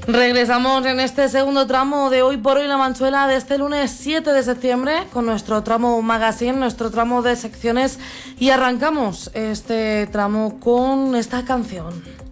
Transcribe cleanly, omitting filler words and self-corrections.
Regresamos en este segundo tramo de Hoy por Hoy La Manchuela de este lunes 7 de septiembre con nuestro tramo magazine, nuestro tramo de secciones, y arrancamos este tramo con esta canción.